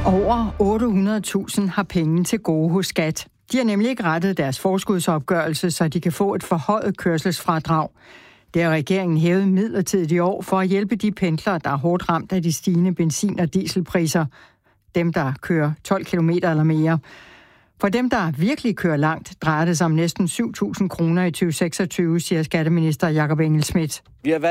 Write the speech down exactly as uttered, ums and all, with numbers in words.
Over otte hundrede tusind har penge til gode hos Skat. De har nemlig ikke rettet deres forskudsopgørelse, så de kan få et forhøjet kørselsfradrag. Det har regeringen hævet midlertidigt i år for at hjælpe de pendlere, der er hårdt ramt af de stigende benzin- og dieselpriser. Dem, der kører tolv kilometer eller mere. For dem, der virkelig kører langt, drejer det sig om næsten syv tusind kroner i tyve seksogtyve, siger skatteminister Jakob Engel-Schmidt. Vi har